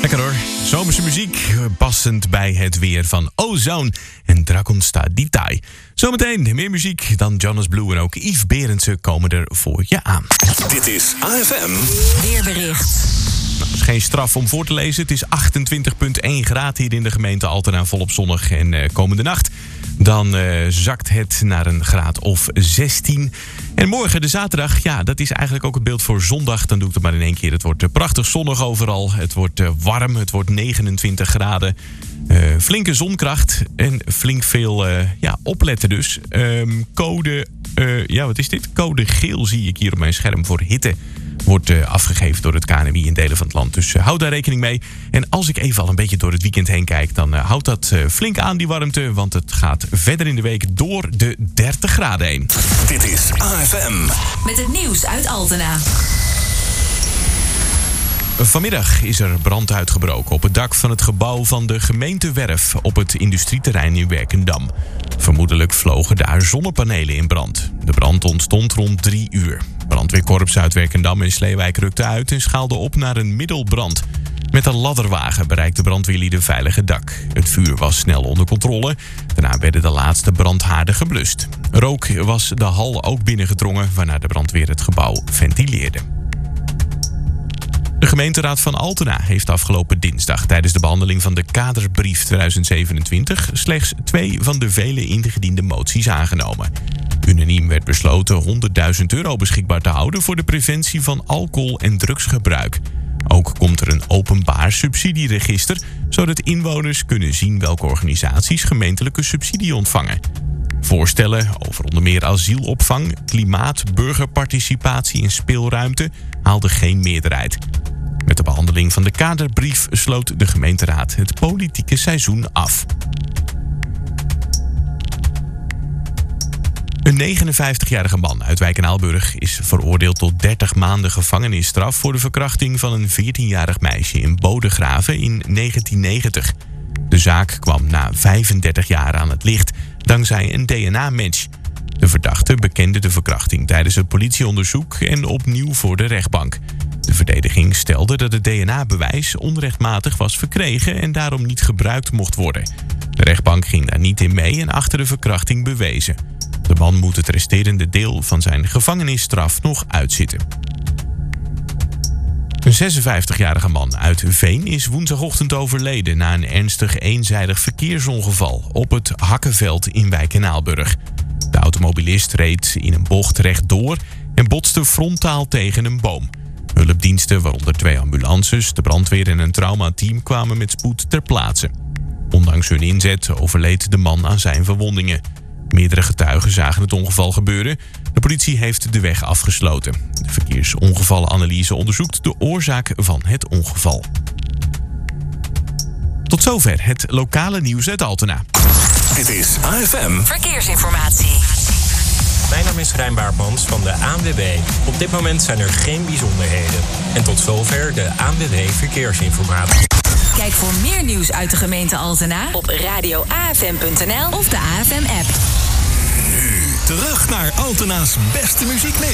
Lekker hoor. Zomerse muziek, passend bij het weer van Ozone en Dragonsta Detail. Zometeen meer muziek dan Jonas Blue en ook Yves Berendsen komen er voor je aan. Dit is AFM Weerbericht. Het is geen straf om voor te lezen. Het is 28,1 graden hier in de gemeente Altena, volop zonnig. En komende nacht dan zakt het naar een graad of 16. En morgen, de zaterdag, ja, dat is eigenlijk ook het beeld voor zondag. Dan doe ik het maar in één keer. Het wordt prachtig zonnig overal. Het wordt warm. Het wordt 29 graden. Flinke zonkracht en flink veel opletten dus. Code geel zie ik hier op mijn scherm voor hitte. Wordt afgegeven door het KNMI in delen van het land. Dus houd daar rekening mee. En als ik even al een beetje door het weekend heen kijk, dan houdt dat flink aan, die warmte. Want het gaat verder in de week door de 30 graden heen. Dit is AFM. Met het nieuws uit Altena. Vanmiddag is er brand uitgebroken op het dak van het gebouw van de gemeentewerf op het industrieterrein in Werkendam. Vermoedelijk vlogen daar zonnepanelen in brand. De brand ontstond rond 3 uur. Brandweerkorps uit Werkendam en Sleewijk rukte uit en schaalde op naar een middelbrand. Met een ladderwagen bereikte brandweerlieden veilig het dak. Het vuur was snel onder controle. Daarna werden de laatste brandhaarden geblust. Rook was de hal ook binnengedrongen, waarna de brandweer het gebouw ventileerde. De gemeenteraad van Altena heeft afgelopen dinsdag tijdens de behandeling van de kaderbrief 2027 slechts 2 van de vele ingediende moties aangenomen. Unaniem werd besloten €100.000 beschikbaar te houden voor de preventie van alcohol- en drugsgebruik. Ook komt er een openbaar subsidieregister, zodat inwoners kunnen zien welke organisaties gemeentelijke subsidie ontvangen. Voorstellen over onder meer asielopvang, klimaat, burgerparticipatie en speelruimte haalden geen meerderheid. Met de behandeling van de kaderbrief sloot de gemeenteraad het politieke seizoen af. Een 59-jarige man uit Wijk en Aalburg is veroordeeld tot 30 maanden gevangenisstraf voor de verkrachting van een 14-jarig meisje in Bodegraven in 1990. De zaak kwam na 35 jaar aan het licht dankzij een DNA-match. De verdachte bekende de verkrachting tijdens het politieonderzoek en opnieuw voor de rechtbank. De verdediging stelde dat het DNA-bewijs onrechtmatig was verkregen en daarom niet gebruikt mocht worden. De rechtbank ging daar niet in mee en achter de verkrachting bewezen. De man moet het resterende deel van zijn gevangenisstraf nog uitzitten. Een 56-jarige man uit Veen is woensdagochtend overleden na een ernstig eenzijdig verkeersongeval op het Hakkenveld in Wijk en Aalburg. De automobilist reed in een bocht rechtdoor en botste frontaal tegen een boom. Hulpdiensten, waaronder 2 ambulances, de brandweer en een traumateam kwamen met spoed ter plaatse. Ondanks hun inzet overleed de man aan zijn verwondingen. Meerdere getuigen zagen het ongeval gebeuren. De politie heeft de weg afgesloten. De verkeersongevallenanalyse onderzoekt de oorzaak van het ongeval. Tot zover het lokale nieuws uit Altena. Dit is AFM Verkeersinformatie. Mijn naam is Rijn Baartmans van de ANWB. Op dit moment zijn er geen bijzonderheden. En tot zover de ANWB Verkeersinformatie. Kijk voor meer nieuws uit de gemeente Altena op radioafm.nl of de AFM-app. Nu terug naar Altena's beste muziekmix.